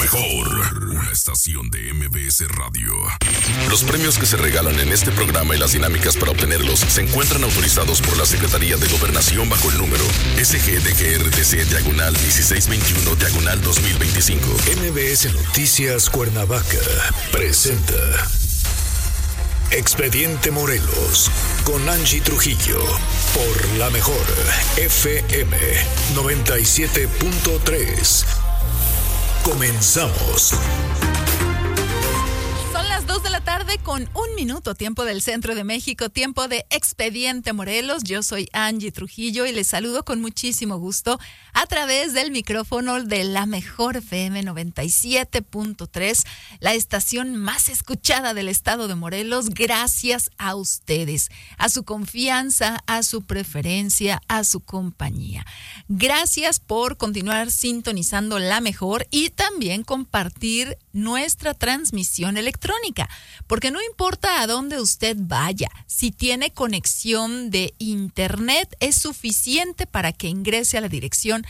mejor, una estación de MBS Radio. Los premios que se regalan en este programa y las dinámicas para obtenerlos se encuentran autorizados por la Secretaría de Gobernación bajo el número SGDGRTC-1621-2025. MBS Noticias Cuernavaca presenta Expediente Morelos con Angie Trujillo por la mejor FM 97.3. Comenzamos. Son las 2 de la tarde con 1 minuto, tiempo del centro de México, tiempo de Expediente Morelos. Yo soy Angie Trujillo y les saludo con muchísimo gusto a través del micrófono de la mejor FM 97.3, la estación más escuchada del estado de Morelos. Gracias a ustedes, a su confianza, a su preferencia, a su compañía. Gracias por continuar sintonizando la mejor y también compartir nuestra transmisión electrónica, porque no importa a dónde usted vaya, si tiene conexión de internet, es suficiente para que ingrese a la dirección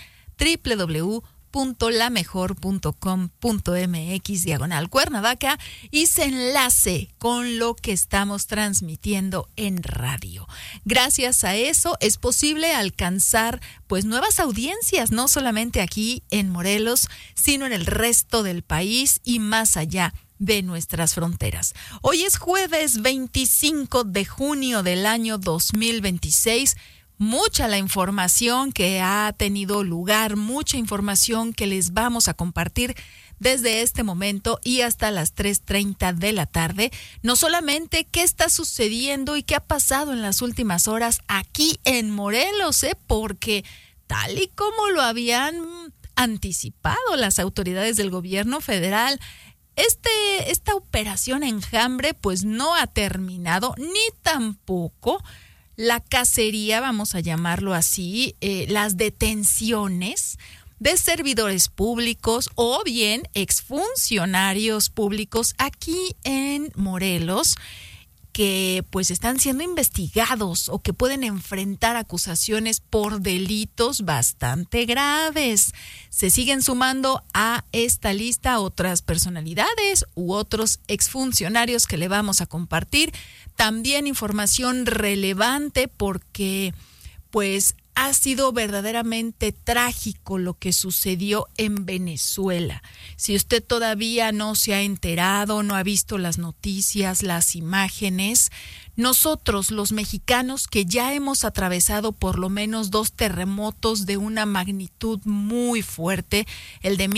www.lamejor.com.mx/Cuernavaca y se enlace con lo que estamos transmitiendo en radio. Gracias a eso es posible alcanzar pues nuevas audiencias, no solamente aquí en Morelos, sino en el resto del país y más allá de nuestras fronteras. Hoy es jueves 25 de junio del año 2026. Mucha la información que ha tenido lugar, mucha información que les vamos a compartir desde este momento y hasta las 3:30 de la tarde. No solamente qué está sucediendo y qué ha pasado en las últimas horas aquí en Morelos, porque tal y como lo habían anticipado las autoridades del gobierno federal, esta operación Enjambre pues no ha terminado, ni tampoco la cacería, vamos a llamarlo así, las detenciones de servidores públicos o bien exfuncionarios públicos aquí en Morelos, que pues están siendo investigados o que pueden enfrentar acusaciones por delitos bastante graves. Se siguen sumando a esta lista otras personalidades u otros exfuncionarios que le vamos a compartir. También información relevante porque pues ha sido verdaderamente trágico lo que sucedió en Venezuela. Si usted todavía no se ha enterado, no ha visto las noticias, las imágenes, nosotros los mexicanos que ya hemos atravesado por lo menos 2 terremotos de una magnitud muy fuerte, el de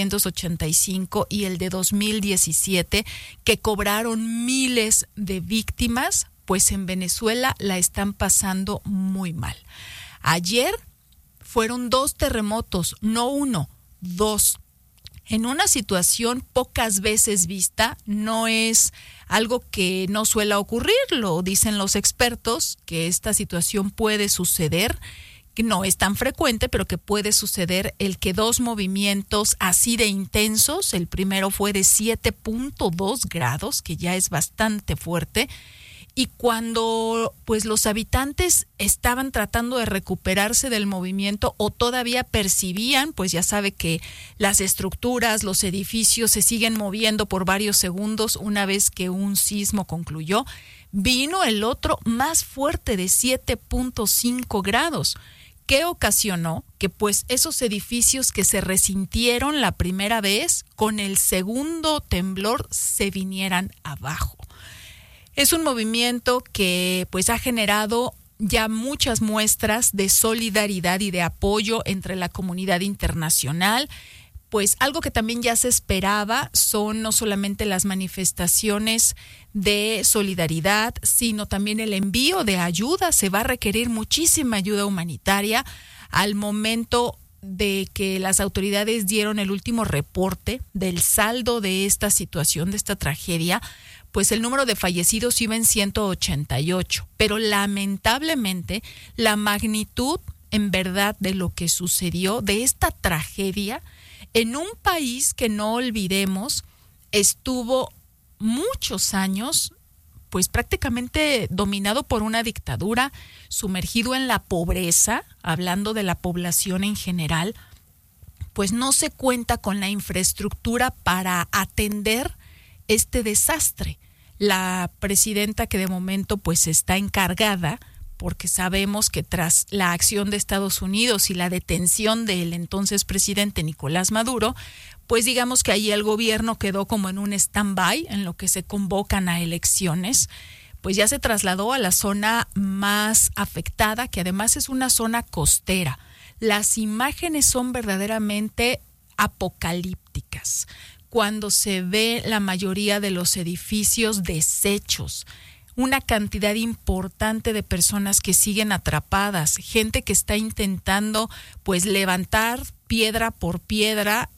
1985 y el de 2017, que cobraron miles de víctimas, pues en Venezuela la están pasando muy mal. Ayer fueron 2 terremotos, no 1, 2. En una situación pocas veces vista, no es algo que no suele ocurrir, lo dicen los expertos, que esta situación puede suceder, que no es tan frecuente, pero que puede suceder el que 2 movimientos así de intensos, el primero fue de 7.2 grados, que ya es bastante fuerte. Y cuando pues los habitantes estaban tratando de recuperarse del movimiento o todavía percibían, pues ya sabe que las estructuras, los edificios se siguen moviendo por varios segundos una vez que un sismo concluyó, vino el otro más fuerte de 7.5 grados, que ocasionó que pues esos edificios que se resintieron la primera vez, con el segundo temblor se vinieran abajo. Es un movimiento que pues ha generado ya muchas muestras de solidaridad y de apoyo entre la comunidad internacional. Pues algo que también ya se esperaba son no solamente las manifestaciones de solidaridad, sino también el envío de ayuda. Se va a requerir muchísima ayuda humanitaria. Al momento de que las autoridades dieron el último reporte del saldo de esta situación, de esta tragedia, pues el número de fallecidos iba en 188, pero lamentablemente la magnitud en verdad de lo que sucedió, de esta tragedia, en un país que no olvidemos, estuvo muchos años pues prácticamente dominado por una dictadura, sumergido en la pobreza, hablando de la población en general, pues no se cuenta con la infraestructura para atender este desastre. La presidenta, que de momento pues está encargada, porque sabemos que tras la acción de Estados Unidos y la detención del entonces presidente Nicolás Maduro, pues digamos que ahí el gobierno quedó como en un stand-by en lo que se convocan a elecciones. Pues ya se trasladó a la zona más afectada, que además es una zona costera. Las imágenes son verdaderamente apocalípticas, cuando se ve la mayoría de los edificios deshechos, una cantidad importante de personas que siguen atrapadas, gente que está intentando pues levantar piedra por piedra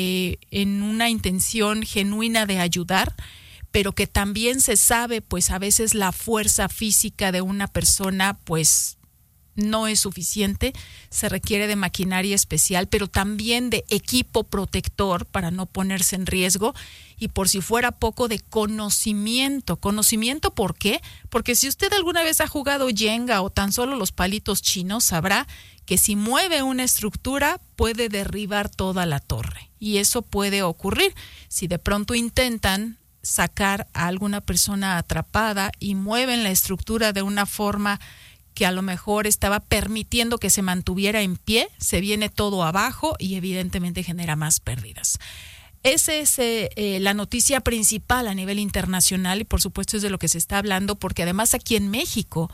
en una intención genuina de ayudar, pero que también se sabe pues a veces la fuerza física de una persona pues no es suficiente, se requiere de maquinaria especial, pero también de equipo protector para no ponerse en riesgo, y por si fuera poco, de conocimiento. ¿Conocimiento por qué? Porque si usted alguna vez ha jugado Jenga o tan solo los palitos chinos, sabrá que si mueve una estructura puede derribar toda la torre, y eso puede ocurrir si de pronto intentan sacar a alguna persona atrapada y mueven la estructura de una forma que a lo mejor estaba permitiendo que se mantuviera en pie, se viene todo abajo y evidentemente genera más pérdidas. Esa es la noticia principal a nivel internacional, y por supuesto es de lo que se está hablando, porque además aquí en México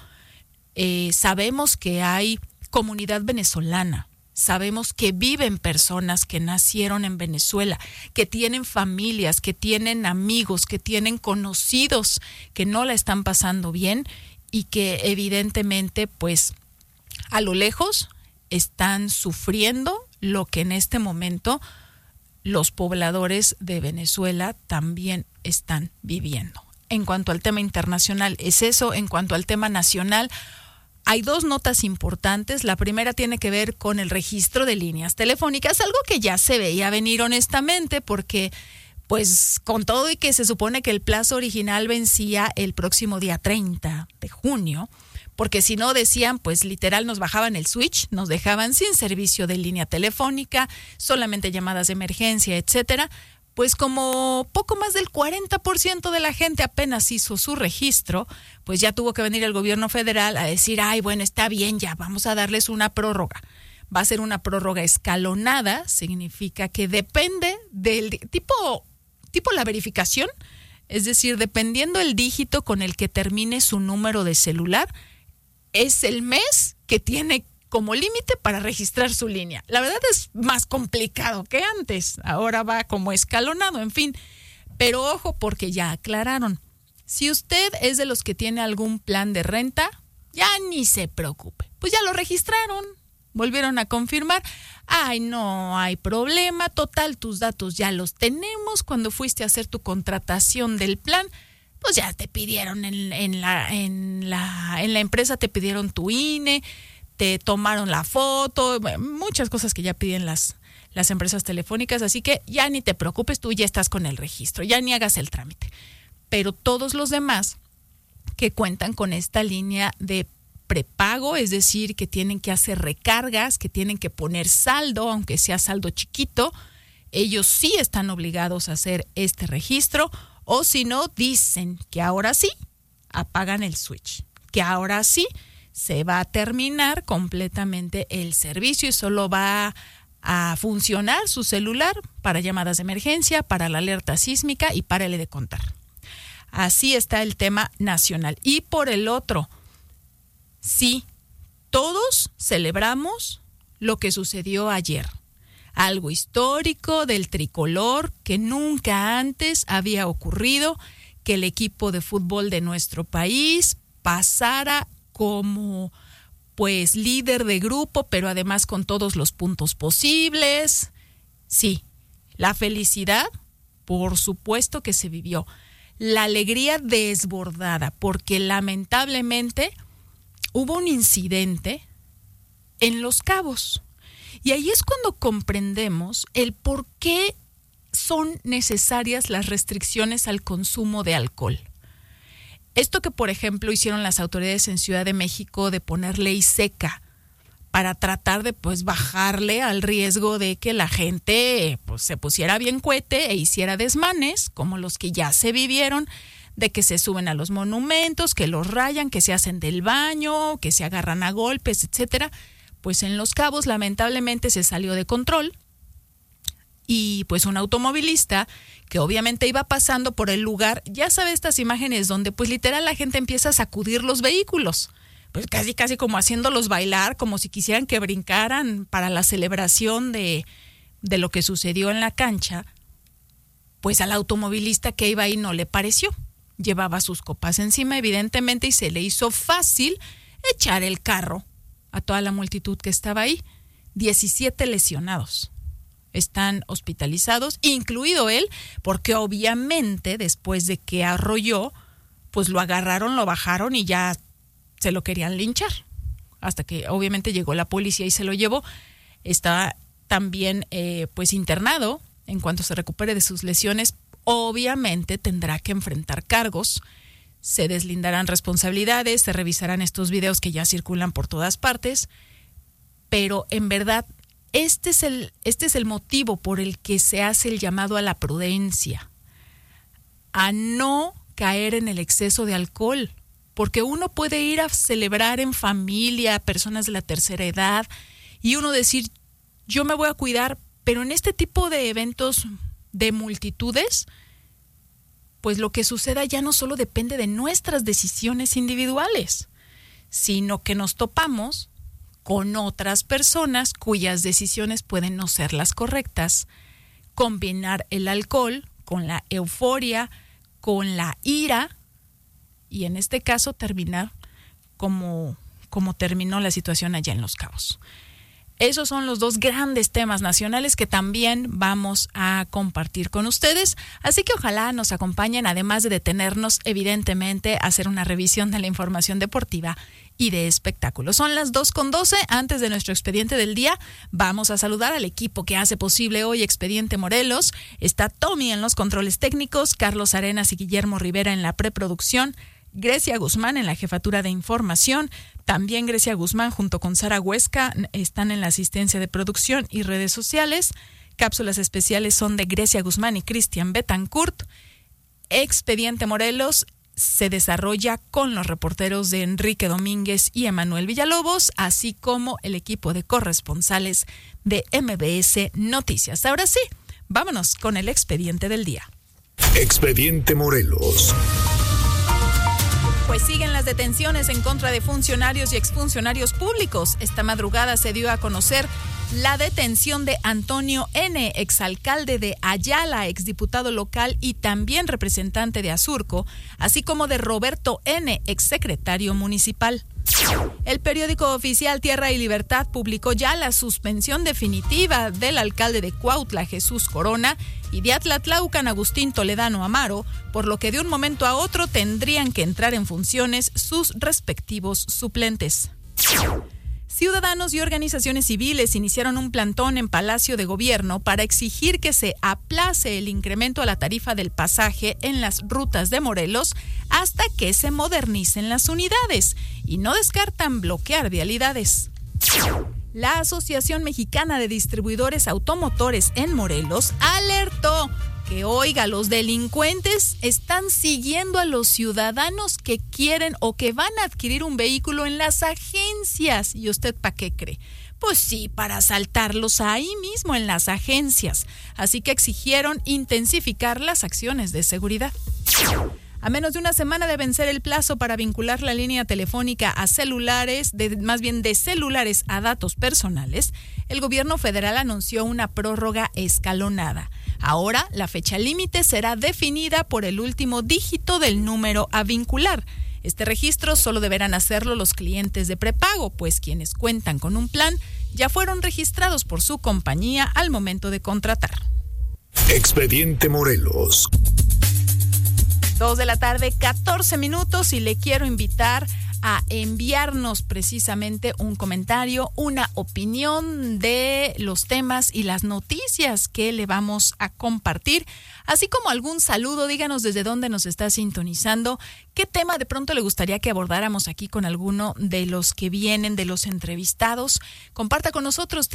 sabemos que hay comunidad venezolana, sabemos que viven personas que nacieron en Venezuela, que tienen familias, que tienen amigos, que tienen conocidos que no la están pasando bien, y que evidentemente pues a lo lejos están sufriendo lo que en este momento los pobladores de Venezuela también están viviendo. En cuanto al tema internacional es eso. En cuanto al tema nacional, hay dos notas importantes. La primera tiene que ver con el registro de líneas telefónicas, algo que ya se veía venir honestamente, porque pues con todo y que se supone que el plazo original vencía el próximo día 30 de junio, porque si no, decían, pues literal nos bajaban el switch, nos dejaban sin servicio de línea telefónica, solamente llamadas de emergencia, etcétera. Pues como poco más del 40% de la gente apenas hizo su registro, pues ya tuvo que venir el gobierno federal a decir, ay, bueno, está bien, ya vamos a darles una prórroga. Va a ser una prórroga escalonada, significa que depende del tipo la verificación, es decir, dependiendo el dígito con el que termine su número de celular, es el mes que tiene como límite para registrar su línea. La verdad es más complicado que antes, ahora va como escalonado, en fin. Pero ojo, porque ya aclararon, si usted es de los que tiene algún plan de renta, ya ni se preocupe, pues ya lo registraron. Volvieron a confirmar, ay, no hay problema, total, tus datos ya los tenemos. Cuando fuiste a hacer tu contratación del plan, pues ya te pidieron en la empresa, te pidieron tu INE, te tomaron la foto, muchas cosas que ya piden las empresas telefónicas, así que ya ni te preocupes, tú ya estás con el registro, ya ni hagas el trámite. Pero todos los demás que cuentan con esta línea de prepago, es decir, que tienen que hacer recargas, que tienen que poner saldo, aunque sea saldo chiquito, ellos sí están obligados a hacer este registro, o si no, dicen que ahora sí apagan el switch, que ahora sí se va a terminar completamente el servicio y solo va a funcionar su celular para llamadas de emergencia, para la alerta sísmica y párale de contar. Así está el tema nacional. Y por el otro, sí, todos celebramos lo que sucedió ayer. Algo histórico del tricolor que nunca antes había ocurrido, que el equipo de fútbol de nuestro país pasara como pues líder de grupo, pero además con todos los puntos posibles. Sí, la felicidad, por supuesto que se vivió. La alegría desbordada, porque lamentablemente hubo un incidente en Los Cabos. Y ahí es cuando comprendemos el por qué son necesarias las restricciones al consumo de alcohol. Esto que, por ejemplo, hicieron las autoridades en Ciudad de México de poner ley seca para tratar de pues bajarle al riesgo de que la gente pues se pusiera bien cohete e hiciera desmanes como los que ya se vivieron, de que se suben a los monumentos, que los rayan, que se hacen del baño, que se agarran a golpes, etcétera. Pues en Los Cabos lamentablemente se salió de control y pues un automovilista que obviamente iba pasando por el lugar, ya sabe estas imágenes donde pues literal la gente empieza a sacudir los vehículos, pues casi como haciéndolos bailar, como si quisieran que brincaran para la celebración de lo que sucedió en la cancha. Pues al automovilista que iba ahí no le pareció. Llevaba sus copas encima, evidentemente, y se le hizo fácil echar el carro a toda la multitud que estaba ahí. 17 lesionados. Están hospitalizados, incluido él, porque obviamente después de que arrolló, pues lo agarraron, lo bajaron y ya se lo querían linchar. Hasta que obviamente llegó la policía y se lo llevó. Está también pues internado. En cuanto se recupere de sus lesiones, obviamente tendrá que enfrentar cargos, se deslindarán responsabilidades, se revisarán estos videos que ya circulan por todas partes, pero en verdad este es el motivo por el que se hace el llamado a la prudencia, a no caer en el exceso de alcohol, porque uno puede ir a celebrar en familia, personas de la tercera edad, y uno decir, yo me voy a cuidar, pero en este tipo de eventos de multitudes, pues lo que suceda ya no solo depende de nuestras decisiones individuales, sino que nos topamos con otras personas cuyas decisiones pueden no ser las correctas. Combinar el alcohol con la euforia, con la ira, y en este caso terminar como terminó la situación allá en Los Cabos. Esos son los dos grandes temas nacionales que también vamos a compartir con ustedes, así que ojalá nos acompañen, además de detenernos, evidentemente, a hacer una revisión de la información deportiva y de espectáculos. Son las 2:12, antes de nuestro expediente del día, vamos a saludar al equipo que hace posible hoy Expediente Morelos. Está Tommy en los controles técnicos, Carlos Arenas y Guillermo Rivera en la preproducción, Grecia Guzmán en la jefatura de información. También Grecia Guzmán junto con Sara Huesca están en la asistencia de producción y redes sociales. Cápsulas especiales son de Grecia Guzmán y Cristian Betancourt. Expediente Morelos se desarrolla con los reporteros de Enrique Domínguez y Emanuel Villalobos, así como el equipo de corresponsales de MBS Noticias. Ahora sí, vámonos con el expediente del día. Expediente Morelos. Pues siguen las detenciones en contra de funcionarios y exfuncionarios públicos. Esta madrugada se dio a conocer la detención de Antonio N., exalcalde de Ayala, exdiputado local y también representante de Azurco, así como de Roberto N., exsecretario municipal. El periódico oficial Tierra y Libertad publicó ya la suspensión definitiva del alcalde de Cuautla, Jesús Corona, y de Atlatlaucan, Agustín Toledano Amaro, por lo que de un momento a otro tendrían que entrar en funciones sus respectivos suplentes. Ciudadanos y organizaciones civiles iniciaron un plantón en Palacio de Gobierno para exigir que se aplace el incremento a la tarifa del pasaje en las rutas de Morelos hasta que se modernicen las unidades y no descartan bloquear vialidades. La Asociación Mexicana de Distribuidores Automotores en Morelos alertó que, oiga, los delincuentes están siguiendo a los ciudadanos que quieren o que van a adquirir un vehículo en las agencias. ¿Y usted para qué cree? Pues sí, para asaltarlos ahí mismo en las agencias. Así que exigieron intensificar las acciones de seguridad. A menos de una semana de vencer el plazo para vincular la línea telefónica a celulares, de celulares a datos personales, el gobierno federal anunció una prórroga escalonada. Ahora, la fecha límite será definida por el último dígito del número a vincular. Este registro solo deberán hacerlo los clientes de prepago, pues quienes cuentan con un plan ya fueron registrados por su compañía al momento de contratar. Expediente Morelos. 2 de la tarde, 14 minutos, y le quiero invitar a enviarnos precisamente un comentario, una opinión de los temas y las noticias que le vamos a compartir, así como algún saludo. Díganos desde dónde nos está sintonizando, qué tema de pronto le gustaría que abordáramos aquí con alguno de los que vienen, de los entrevistados. Comparta con nosotros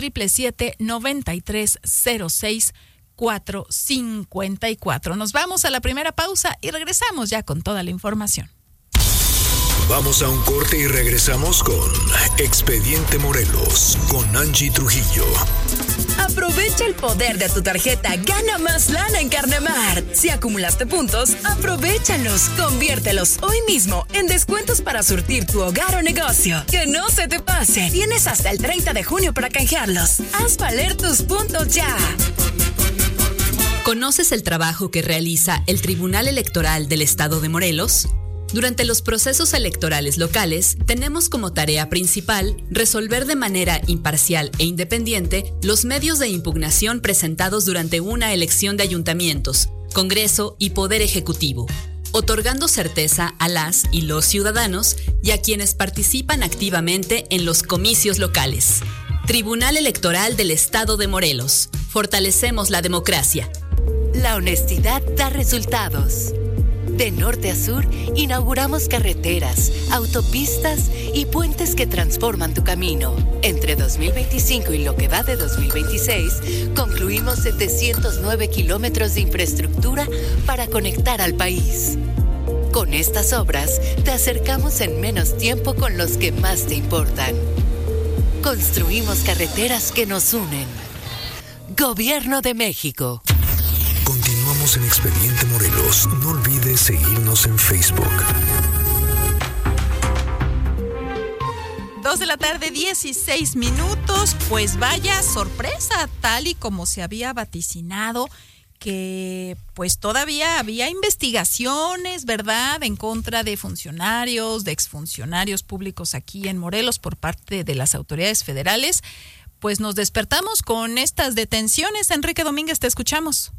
777-9306-454. Nos vamos a la primera pausa y regresamos ya con toda la información. Vamos a un corte y regresamos con Expediente Morelos con Angie Trujillo. Aprovecha el poder de tu tarjeta Gana Más Lana en Carnemar. Si acumulaste puntos, aprovéchalos, conviértelos hoy mismo en descuentos para surtir tu hogar o negocio. Que no se te pase. Tienes hasta el 30 de junio para canjearlos. Haz valer tus puntos ya. ¿Conoces el trabajo que realiza el Tribunal Electoral del Estado de Morelos? Durante los procesos electorales locales, tenemos como tarea principal resolver de manera imparcial e independiente los medios de impugnación presentados durante una elección de ayuntamientos, Congreso y Poder Ejecutivo, otorgando certeza a las y los ciudadanos y a quienes participan activamente en los comicios locales. Tribunal Electoral del Estado de Morelos. Fortalecemos la democracia. La honestidad da resultados. De norte a sur, inauguramos carreteras, autopistas y puentes que transforman tu camino. Entre 2025 y lo que va de 2026, concluimos 709 kilómetros de infraestructura para conectar al país. Con estas obras, te acercamos en menos tiempo con los que más te importan. Construimos carreteras que nos unen. Gobierno de México. Continuamos en Expediente Morelos. No olvides seguirnos en Facebook. 2 de la tarde, 16 minutos. Pues vaya sorpresa, tal y como se había vaticinado, que pues todavía había investigaciones, ¿verdad?, en contra de funcionarios, de exfuncionarios públicos aquí en Morelos por parte de las autoridades federales. Pues nos despertamos con estas detenciones. Enrique Domínguez, te escuchamos.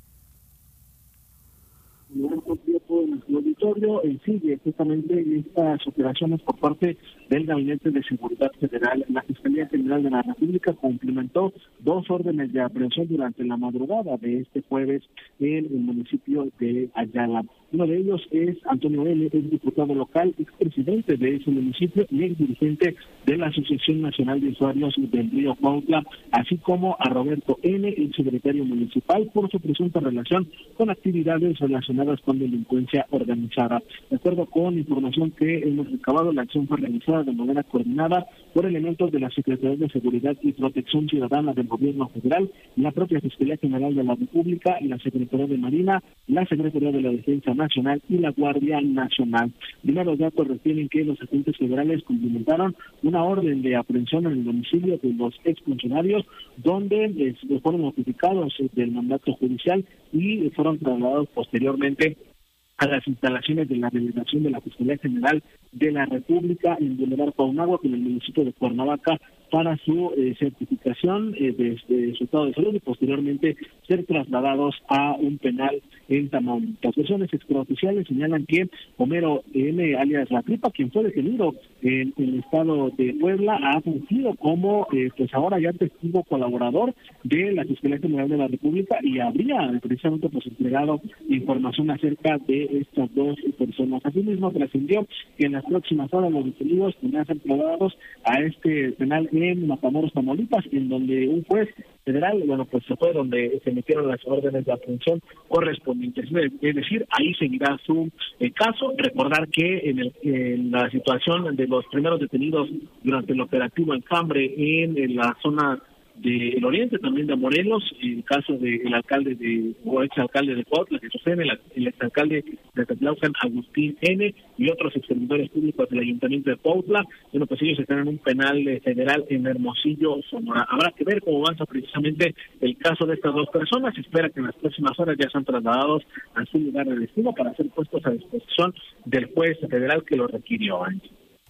Nuestro auditorio sigue justamente estas operaciones por parte del Gabinete de Seguridad Federal. La Fiscalía General de la República cumplimentó 2 órdenes de aprehensión durante la madrugada de este jueves en el municipio de Ayala. Uno de ellos es Antonio L., es diputado local, expresidente de ese municipio y ex dirigente de la Asociación Nacional de Usuarios del Río Cuautla, así como a Roberto N., el secretario municipal, por su presunta relación con actividades relacionadas con delincuencia organizada. De acuerdo con información que hemos recabado, la acción fue realizada de manera coordinada por elementos de la Secretaría de Seguridad y Protección Ciudadana del Gobierno Federal, la propia Fiscalía General de la República, la Secretaría de Marina, la Secretaría de la Defensa Nacional y la Guardia Nacional. Primeros datos refieren que los agentes federales cumplimentaron una orden de aprehensión en el domicilio de los exfuncionarios, donde fueron notificados del mandato judicial y fueron trasladados posteriormente a las instalaciones de la delegación de la Fiscalía General de la República en Boulevard Paunáhuac, en el municipio de Cuernavaca, para su certificación de su estado de salud y posteriormente ser trasladados a un penal en Tamaulipas. Versiones extraoficiales señalan que Homero M., alias La Tripa, quien fue detenido en el estado de Puebla, ha fungido como pues ahora ya testigo colaborador de la Fiscalía General de la República y habría precisamente pues entregado información acerca de estas 2 personas. Asimismo, trascendió que en las próximas horas los detenidos tendrán ser trasladados a este penal en Matamoros, Tamaulipas, en donde un juez federal, pues se fue donde se emitieron las órdenes de aprehensión correspondientes. Es decir, ahí seguirá su caso. Recordar que en la situación de los primeros detenidos durante el operativo Enjambre en la zona del oriente también de Morelos, el caso del alcalde o exalcalde de Cuautla, Jesús N., el exalcalde de Tetlaucan, Agustín N., y otros exservidores públicos del ayuntamiento de Cuautla, pues ellos están en un penal federal en Hermosillo, Sonora. Habrá que ver cómo avanza precisamente el caso de estas 2 personas. Se espera que en las próximas horas ya sean trasladados a su lugar de destino para ser puestos a disposición del juez federal que lo requirió antes.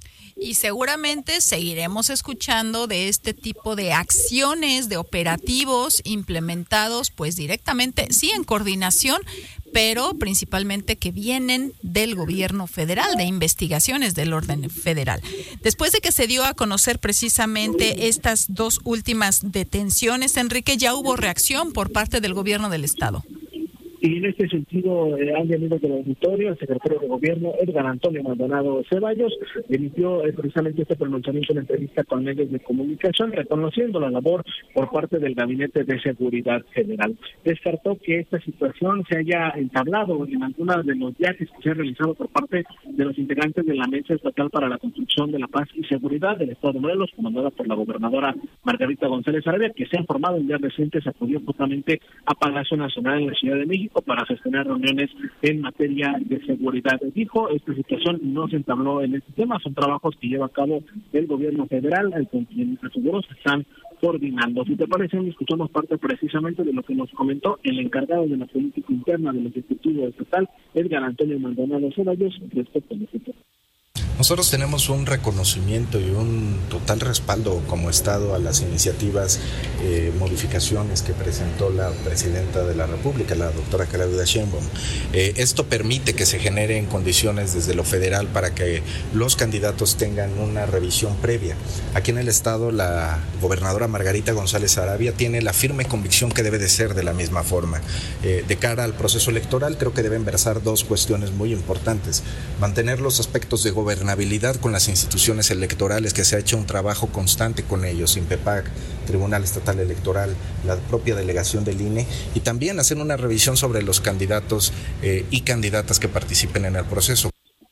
Y seguramente seguiremos escuchando de este tipo de acciones, de operativos implementados pues directamente, sí, en coordinación, pero principalmente que vienen del gobierno federal, de investigaciones del orden federal. Después de que se dio a conocer precisamente estas dos últimas detenciones, Enrique, ya hubo reacción por parte del gobierno del estado. Y en este sentido, Andy, amigos del auditorio, el secretario de Gobierno, Edgar Antonio Maldonado Ceballos, emitió precisamente este pronunciamiento en entrevista con medios de comunicación, reconociendo la labor por parte del Gabinete de Seguridad Federal. Descartó que esta situación se haya entablado en algunos de los viajes que se han realizado por parte de los integrantes de la Mesa Estatal para la Construcción de la Paz y Seguridad del Estado de Morelos, comandada por la gobernadora Margarita González Arabia, que se han formado en días recientes, acudió justamente a Palacio Nacional en la Ciudad de México para sostener reuniones en materia de seguridad. Dijo, esta situación no se entabló en este tema, son trabajos que lleva a cabo el gobierno federal, con quien aseguró se están coordinando. Si te parece, escuchamos parte precisamente de lo que nos comentó el encargado de la política interna del Ejecutivo Estatal, Edgar Antonio Maldonado Ceballos, respecto a este tema. Nosotros tenemos un reconocimiento y un total respaldo como Estado a las iniciativas, modificaciones que presentó la Presidenta de la República, la doctora Claudia Sheinbaum. Esto permite que se generen condiciones desde lo federal para que los candidatos tengan una revisión previa. Aquí en el Estado, la gobernadora Margarita González Arabia tiene la firme convicción que debe de ser de la misma forma. De cara al proceso electoral, creo que deben versar dos cuestiones muy importantes. Mantener los aspectos de gobernabilidad con las instituciones electorales, que se ha hecho un trabajo constante con ellos, INPEPAC, Tribunal Estatal Electoral, la propia delegación del INE, y también hacer una revisión sobre los candidatos y candidatas que participen en el proceso.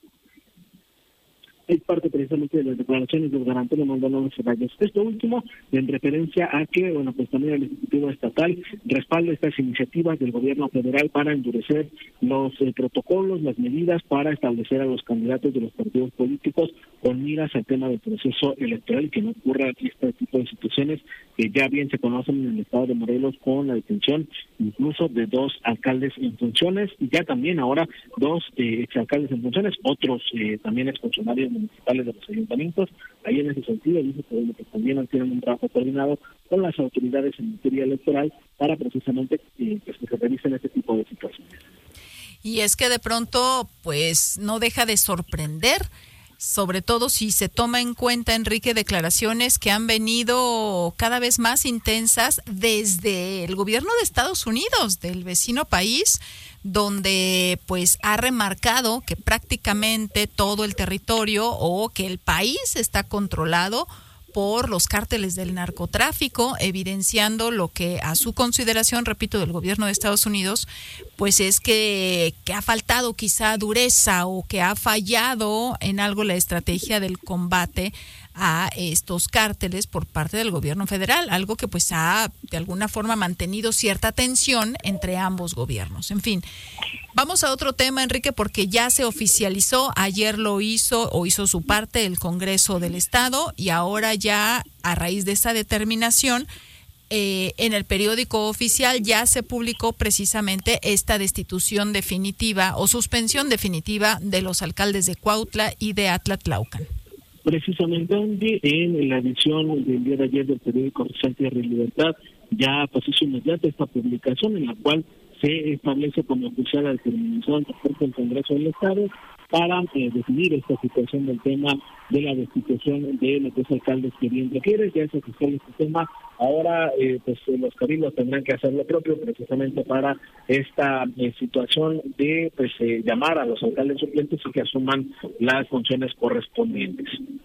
Es parte precisamente de las declaraciones del Edgar Antonio Maldonado Ceballos. Esto último en referencia a que, pues también el Ejecutivo Estatal respalda estas iniciativas del gobierno federal para endurecer los protocolos, las medidas para establecer a los candidatos de los partidos políticos con miras al tema del proceso electoral y que no ocurra este tipo de situaciones que ya bien se conocen en el estado de Morelos, con la detención incluso de 2 alcaldes en funciones y ya también ahora 2 exalcaldes en funciones, otros también exfuncionarios municipales de los ayuntamientos. Ahí en ese sentido dice que también tienen un trabajo coordinado con las autoridades en materia electoral para precisamente que se revisen este tipo de situaciones. Y es que de pronto pues no deja de sorprender, sobre todo si se toma en cuenta, Enrique, declaraciones que han venido cada vez más intensas desde el gobierno de Estados Unidos, del vecino país, donde pues ha remarcado que prácticamente todo el territorio o que el país está controlado por los cárteles del narcotráfico, evidenciando lo que a su consideración, repito, del gobierno de Estados Unidos, pues es que ha faltado quizá dureza o que ha fallado en algo la estrategia del combate a estos cárteles por parte del gobierno federal, algo que pues ha de alguna forma mantenido cierta tensión entre ambos gobiernos. En fin, vamos a otro tema, Enrique, porque ya se oficializó, ayer lo hizo o hizo su parte el Congreso del Estado y ahora ya a raíz de esa determinación en el periódico oficial ya se publicó precisamente esta destitución definitiva o suspensión definitiva de los alcaldes de Cuautla y de Atlatlaucan. Precisamente, Andy, en la edición del día de ayer del periódico oficial Tierra y Libertad, ya hizo inmediata esta publicación en la cual se establece como oficial la determinación por parte del Congreso del Estado para definir esta situación del tema de la destitución de los 2 alcaldes que bien requiere. Ya es oficial este tema. Ahora pues los cabildos tendrán que hacer lo propio precisamente para esta situación de pues llamar a los alcaldes suplentes y que asuman las funciones correspondientes.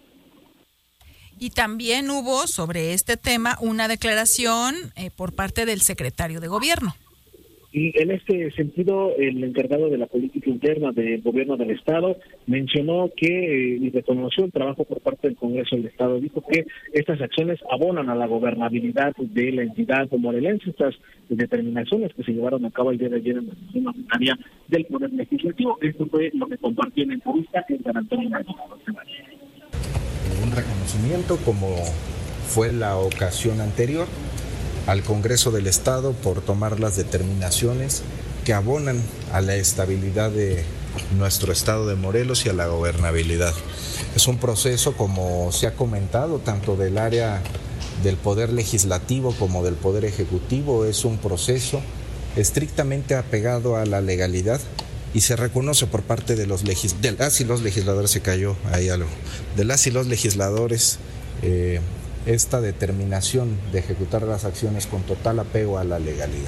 Y también hubo sobre este tema una declaración por parte del secretario de Gobierno. Y en este sentido, el encargado de la política interna del gobierno del Estado mencionó que y reconoció el trabajo por parte del Congreso del Estado. Dijo que estas acciones abonan a la gobernabilidad de la entidad morelense, estas determinaciones que se llevaron a cabo el día de ayer en la sesión ordinaria del Poder Legislativo. Esto fue lo que compartió en entrevista el Edgar Antonio Maldonado Ceballos. Un reconocimiento, como fue la ocasión anterior, al Congreso del Estado por tomar las determinaciones que abonan a la estabilidad de nuestro estado de Morelos y a la gobernabilidad. Es un proceso, como se ha comentado, tanto del área del Poder Legislativo como del Poder Ejecutivo, es un proceso estrictamente apegado a la legalidad, y se reconoce por parte de las y los legisladores, se cayó ahí algo, de las y los legisladores, esta determinación de ejecutar las acciones con total apego a la legalidad.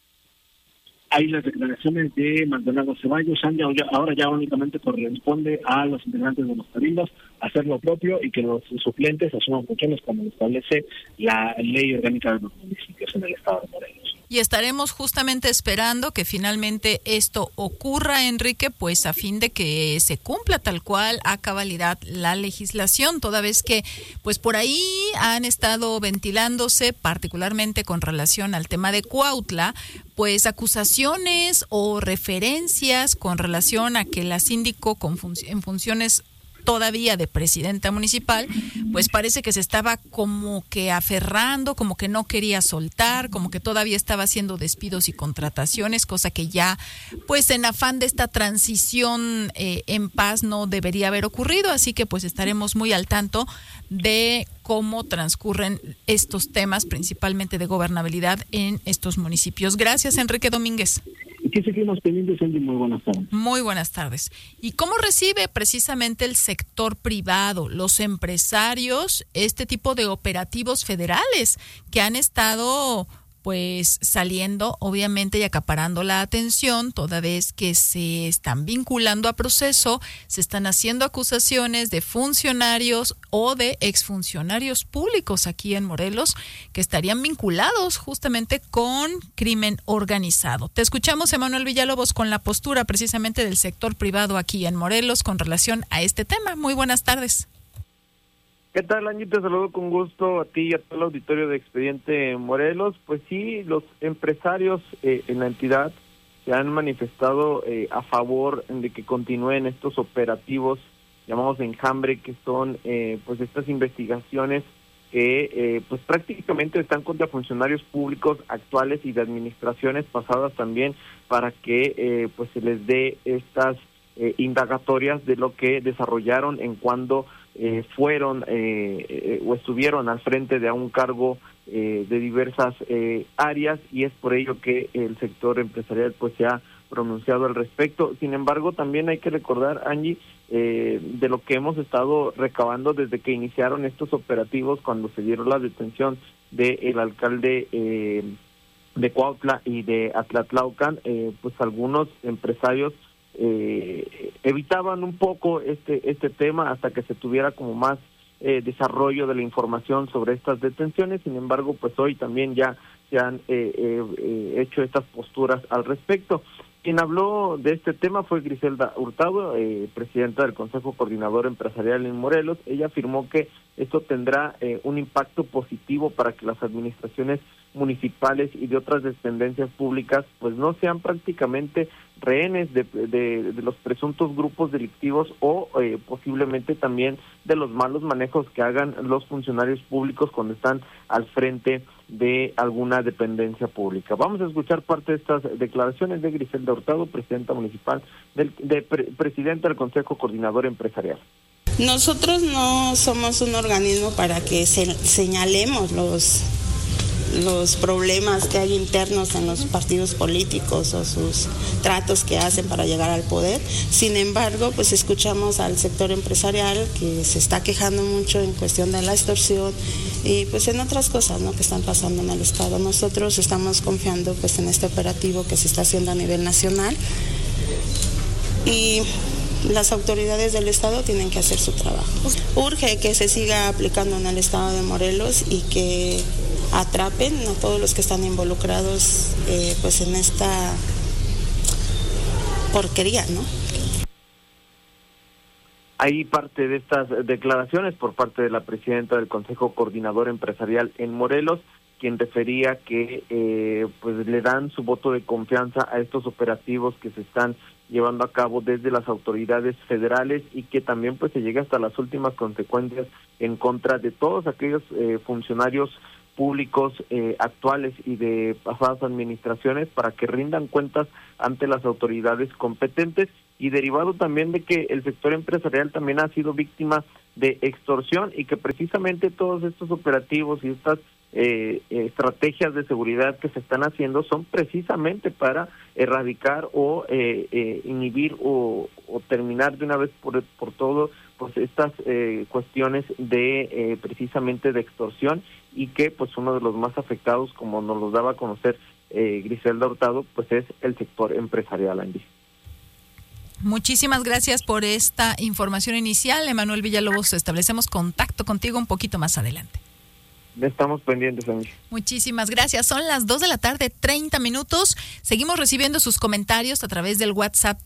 Hay las declaraciones de Maldonado Ceballos. Ahora ya únicamente corresponde a los integrantes de los cabildos hacer lo propio y que los suplentes asuman funciones como lo establece la ley orgánica de los municipios en el estado de Morelos. Y estaremos justamente esperando que finalmente esto ocurra, Enrique, pues a fin de que se cumpla tal cual a cabalidad la legislación, toda vez que pues por ahí han estado ventilándose, particularmente con relación al tema de Cuautla, pues acusaciones o referencias con relación a que la síndico en funciones todavía de presidenta municipal, pues parece que se estaba como que aferrando, como que no quería soltar, como que todavía estaba haciendo despidos y contrataciones, cosa que ya, pues en afán de esta transición en paz no debería haber ocurrido, así que pues estaremos muy al tanto de cómo transcurren estos temas, principalmente de gobernabilidad en estos municipios. Gracias, Enrique Domínguez. Y que seguimos pendientes, Andy. Muy buenas tardes. Muy buenas tardes. ¿Y cómo recibe precisamente el sector privado, los empresarios, este tipo de operativos federales que han estado pues saliendo obviamente y acaparando la atención, toda vez que se están vinculando a proceso, se están haciendo acusaciones de funcionarios o de exfuncionarios públicos aquí en Morelos que estarían vinculados justamente con crimen organizado? Te escuchamos, Emanuel Villalobos, con la postura precisamente del sector privado aquí en Morelos con relación a este tema. Muy buenas tardes. ¿Qué tal, Angie? Te saludo con gusto a ti y a todo el auditorio de Expediente Morelos. Pues sí, los empresarios en la entidad se han manifestado a favor de que continúen estos operativos llamados de enjambre, que son pues estas investigaciones que pues prácticamente están contra funcionarios públicos actuales y de administraciones pasadas también, para que pues se les dé estas indagatorias de lo que desarrollaron en cuando fueron o estuvieron al frente de un cargo de diversas áreas, y es por ello que el sector empresarial pues se ha pronunciado al respecto. Sin embargo, también hay que recordar, Angie, de lo que hemos estado recabando desde que iniciaron estos operativos, cuando se dieron la detención del alcalde de Cuautla y de Atlatlaucan, pues algunos empresarios evitaban un poco este tema hasta que se tuviera como más desarrollo de la información sobre estas detenciones. Sin embargo, pues hoy también ya se han hecho estas posturas al respecto. Quien habló de este tema fue Griselda Hurtado, presidenta del Consejo Coordinador Empresarial en Morelos. Ella afirmó que esto tendrá un impacto positivo para que las administraciones municipales y de otras dependencias públicas pues no sean prácticamente rehenes de los presuntos grupos delictivos o posiblemente también de los malos manejos que hagan los funcionarios públicos cuando están al frente de alguna dependencia pública. Vamos a escuchar parte de estas declaraciones de Griselda Hurtado, presidenta municipal, presidenta del Consejo Coordinador Empresarial. Nosotros no somos un organismo para que señalemos los problemas que hay internos en los partidos políticos o sus tratos que hacen para llegar al poder. Sin embargo, pues escuchamos al sector empresarial que se está quejando mucho en cuestión de la extorsión y pues en otras cosas, ¿no?, que están pasando en el estado. Nosotros estamos confiando pues en este operativo que se está haciendo a nivel nacional y las autoridades del estado tienen que hacer su trabajo. Urge que se siga aplicando en el estado de Morelos y que atrapen a todos los que están involucrados pues en esta porquería, ¿no? Hay parte de estas declaraciones por parte de la presidenta del Consejo Coordinador Empresarial en Morelos, quien refería que pues le dan su voto de confianza a estos operativos que se están llevando a cabo desde las autoridades federales y que también pues se llega hasta las últimas consecuencias en contra de todos aquellos funcionarios públicos actuales y de pasadas administraciones, para que rindan cuentas ante las autoridades competentes, y derivado también de que el sector empresarial también ha sido víctima de extorsión y que precisamente todos estos operativos y estas estrategias de seguridad que se están haciendo son precisamente para erradicar o inhibir o terminar de una vez por todo pues estas cuestiones de precisamente de extorsión, y que pues uno de los más afectados, como nos lo daba a conocer Griselda Hurtado, pues es el sector empresarial, Angie. Muchísimas gracias por esta información inicial, Emanuel Villalobos. Establecemos contacto contigo un poquito más adelante. Estamos pendientes, Angie. Muchísimas gracias. Son las 2:30 p.m. Seguimos recibiendo sus comentarios a través del WhatsApp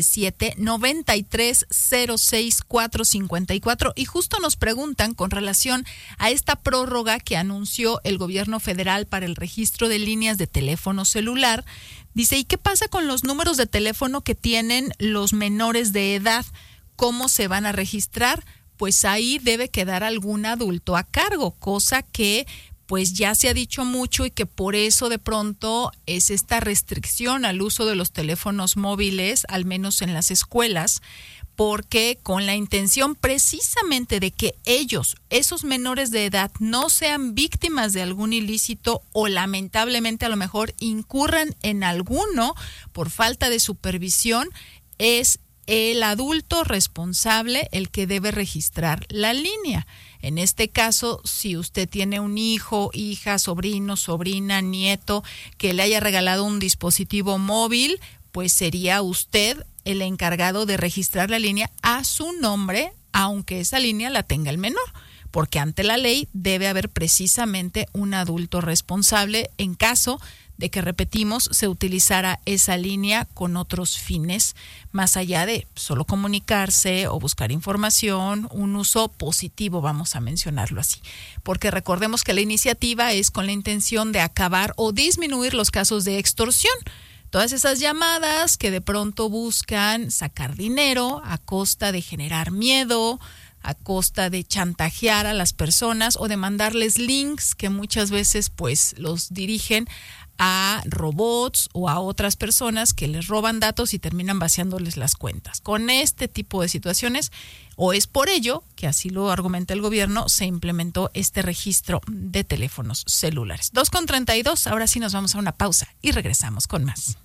777-9306-454, y justo nos preguntan con relación a esta prórroga que anunció el gobierno federal para el registro de líneas de teléfono celular. Dice, ¿y qué pasa con los números de teléfono que tienen los menores de edad? ¿Cómo se van a registrar? Pues ahí debe quedar algún adulto a cargo, cosa que pues ya se ha dicho mucho, y que por eso de pronto es esta restricción al uso de los teléfonos móviles, al menos en las escuelas, porque con la intención precisamente de que ellos, esos menores de edad, no sean víctimas de algún ilícito o lamentablemente a lo mejor incurran en alguno por falta de supervisión, es el adulto responsable el que debe registrar la línea. En este caso, si usted tiene un hijo, hija, sobrino, sobrina, nieto que le haya regalado un dispositivo móvil, pues sería usted el encargado de registrar la línea a su nombre, aunque esa línea la tenga el menor, porque ante la ley debe haber precisamente un adulto responsable en caso de que, repetimos, se utilizara esa línea con otros fines, más allá de solo comunicarse o buscar información, un uso positivo, vamos a mencionarlo así. Porque recordemos que la iniciativa es con la intención de acabar o disminuir los casos de extorsión. Todas esas llamadas que de pronto buscan sacar dinero a costa de generar miedo, a costa de chantajear a las personas o de mandarles links que muchas veces pues los dirigen a robots o a otras personas que les roban datos y terminan vaciándoles las cuentas. Con este tipo de situaciones, o es por ello que así lo argumenta el gobierno, se implementó este registro de teléfonos celulares. 2:32, ahora sí nos vamos a una pausa y regresamos con más.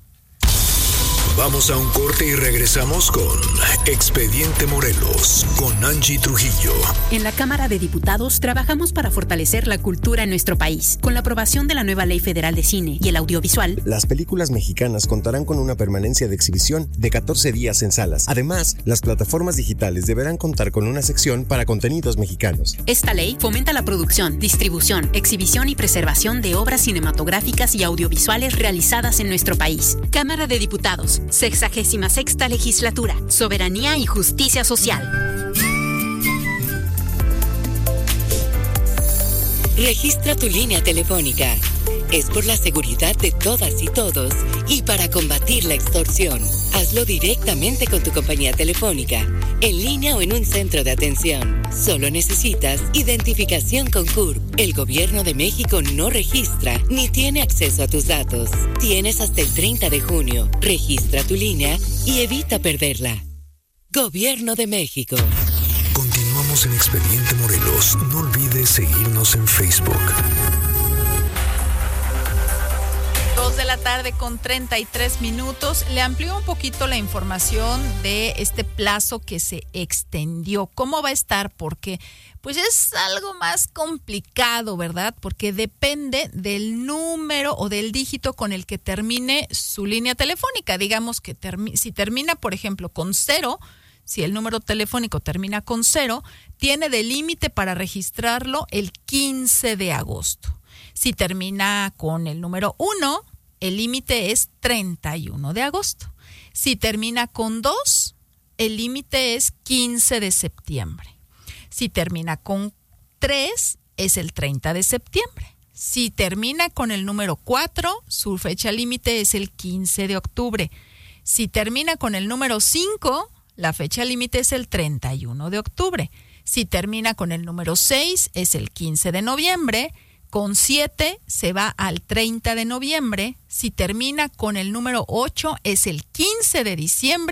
Vamos a un corte y regresamos con Expediente Morelos, con Angie Trujillo. En la Cámara de Diputados trabajamos para fortalecer la cultura en nuestro país. Con la aprobación de la nueva Ley Federal de Cine y el Audiovisual, las películas mexicanas contarán con una permanencia de exhibición de 14 días en salas. Además, las plataformas digitales deberán contar con una sección para contenidos mexicanos. Esta ley fomenta la producción, distribución, exhibición y preservación de obras cinematográficas y audiovisuales realizadas en nuestro país. Cámara de Diputados, 66ª Legislatura, Soberanía y Justicia Social. Registra tu línea telefónica. Es por la seguridad de todas y todos y para combatir la extorsión. Hazlo directamente con tu compañía telefónica, en línea o en un centro de atención. Solo necesitas identificación con CURP. El Gobierno de México no registra ni tiene acceso a tus datos. Tienes hasta el 30 de junio. Registra tu línea y evita perderla. Gobierno de México. Continuamos en Expediente Morelos. No olvides seguirnos en Facebook. 2:33 p.m. Le amplió un poquito la información de este plazo que se extendió. ¿Cómo va a estar? Porque pues es algo más complicado, ¿verdad? Porque depende del número o del dígito con el que termine su línea telefónica. Digamos que si termina, por ejemplo, con 0, si el número telefónico termina con 0, tiene de límite para registrarlo el 15 de agosto. Si termina con el número 1, el límite es 31 de agosto. Si termina con 2, el límite es 15 de septiembre. Si termina con 3, es el 30 de septiembre. Si termina con el número 4, su fecha límite es el 15 de octubre. Si termina con el número 5, la fecha límite es el 31 de octubre. Si termina con el número 6, es el 15 de noviembre. Con 7 se va al 30 de noviembre. Si termina con el número 8, es el 15 de diciembre.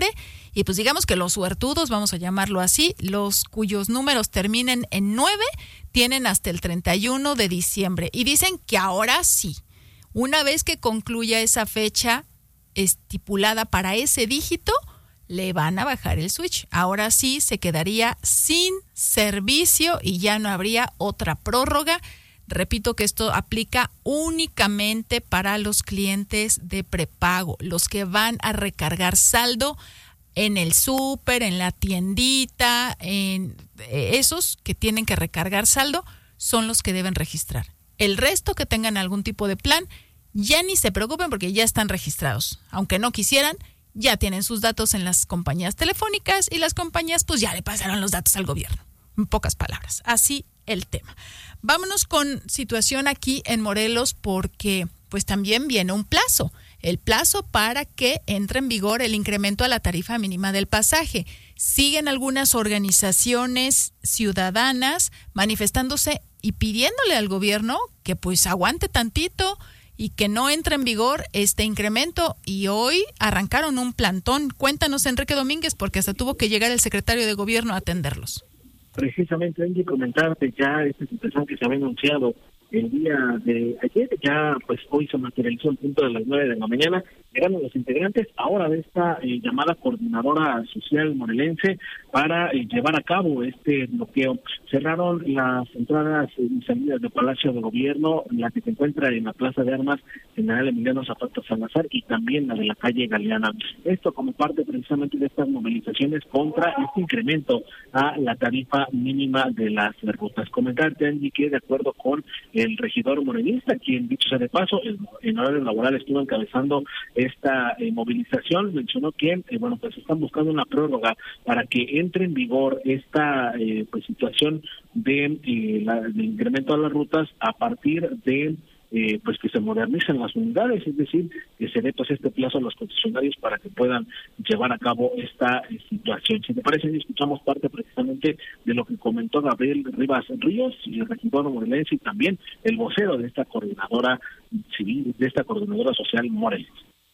Y pues digamos que los suertudos, vamos a llamarlo así, los cuyos números terminen en 9, tienen hasta el 31 de diciembre. Y dicen que ahora sí, una vez que concluya esa fecha estipulada para ese dígito, le van a bajar el switch. Ahora sí se quedaría sin servicio y ya no habría otra prórroga. Repito que esto aplica únicamente para los clientes de prepago, los que van a recargar saldo en el súper, en la tiendita, en esos que tienen que recargar saldo son los que deben registrar. El resto que tengan algún tipo de plan, ya ni se preocupen porque ya están registrados. Aunque no quisieran, ya tienen sus datos en las compañías telefónicas y las compañías pues ya le pasaron los datos al gobierno. En pocas palabras, así el tema. Vámonos con situación aquí en Morelos porque pues también viene un plazo. El plazo para que entre en vigor el incremento a la tarifa mínima del pasaje. Siguen algunas organizaciones ciudadanas manifestándose y pidiéndole al gobierno que pues aguante tantito y que no entre en vigor este incremento. Y hoy arrancaron un plantón. Cuéntanos, Enrique Domínguez, porque hasta tuvo que llegar el secretario de gobierno a atenderlos. Precisamente, Angie, comentarte ya esta situación que se había anunciado el día de ayer, ya pues hoy se materializó el punto de las 9 de la mañana, llegaron los integrantes ahora de esta llamada coordinadora social morelense para llevar a cabo este bloqueo. Cerraron las entradas y salidas del Palacio de Gobierno, la que se encuentra en la Plaza de Armas General Emiliano Zapata Salazar y también la de la calle Galeana. Esto como parte precisamente de estas movilizaciones contra este incremento a la tarifa mínima de las rutas. Comentarte, Angie, que de acuerdo con el regidor morenista, quien dicho sea de paso, en horario laboral estuvo encabezando esta movilización, mencionó que pues están buscando una prórroga para que entre en vigor esta pues situación de incremento a las rutas a partir de pues que se modernicen las unidades, es decir, que se dé pues este plazo a los concesionarios para que puedan llevar a cabo esta situación. Si te parece, escuchamos parte precisamente de lo que comentó Gabriel Rivas Ríos, el regidor morelense y también el vocero de esta coordinadora civil, de esta coordinadora social morelense.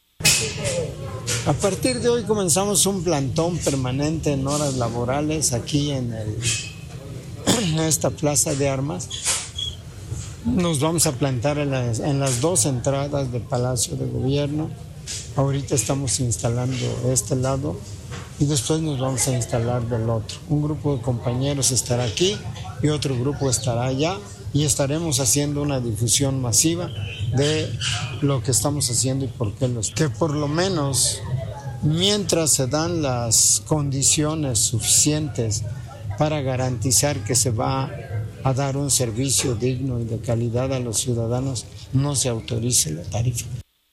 A partir de hoy comenzamos un plantón permanente en horas laborales aquí en esta plaza de armas. Nos vamos a plantar en las dos entradas del Palacio de Gobierno. Ahorita estamos instalando este lado y después nos vamos a instalar del otro. Un grupo de compañeros estará aquí y otro grupo estará allá y estaremos haciendo una difusión masiva de lo que estamos haciendo y por qué que por lo menos mientras se dan las condiciones suficientes para garantizar que se va a dar un servicio digno y de calidad a los ciudadanos, no se autorice la tarifa.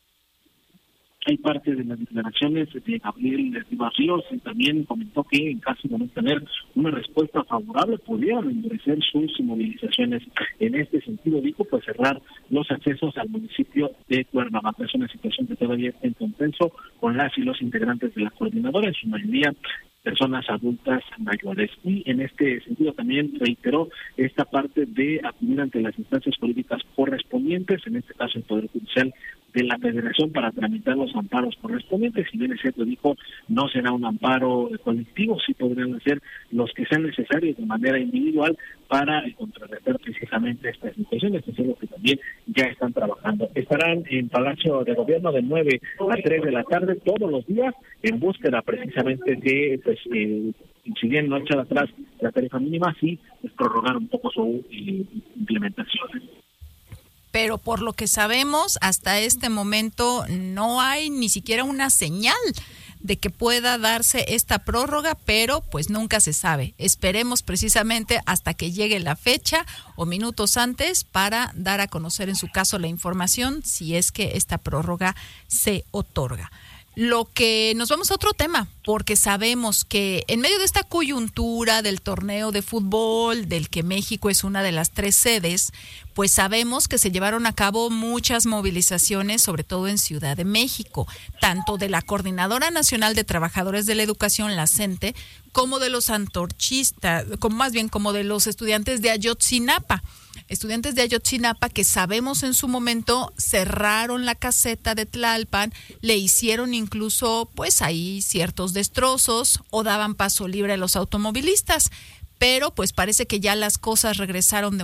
Hay parte de las declaraciones de Gabriel Rivas Ríos y también comentó que en caso de no tener una respuesta favorable pudieran endurecer sus movilizaciones. En este sentido, dijo, pues cerrar los accesos al municipio de Cuernavaca. Es una situación que todavía está en consenso con las y los integrantes de la coordinadora, en su mayoría personas adultas mayores. Y en este sentido también reiteró esta parte de acudir ante las instancias políticas correspondientes, en este caso el Poder Judicial de la Federación, para tramitar los amparos correspondientes. Si bien es cierto, dijo, no será un amparo colectivo, sí podrían ser los que sean necesarios de manera individual para contrarrestar precisamente estas situaciones, que es lo que también ya están trabajando. Estarán en Palacio de Gobierno de 9 a 3 de la tarde todos los días en búsqueda precisamente de, pues, si bien no echar atrás la tarifa mínima, sí pues, prorrogar un poco su implementación. Pero por lo que sabemos, hasta este momento no hay ni siquiera una señal de que pueda darse esta prórroga, pero pues nunca se sabe. Esperemos precisamente hasta que llegue la fecha o minutos antes para dar a conocer en su caso la información si es que esta prórroga se otorga. Lo que nos vamos a otro tema, porque sabemos que en medio de esta coyuntura del torneo de fútbol, del que México es una de las 3 sedes, pues sabemos que se llevaron a cabo muchas movilizaciones, sobre todo en Ciudad de México, tanto de la Coordinadora Nacional de Trabajadores de la Educación, la CENTE, como de los antorchistas, como de los estudiantes de Ayotzinapa. estudiantes de Ayotzinapa que sabemos en su momento cerraron la caseta de Tlalpan, le hicieron incluso pues ahí ciertos destrozos o daban paso libre a los automovilistas, pero pues parece que ya las cosas regresaron de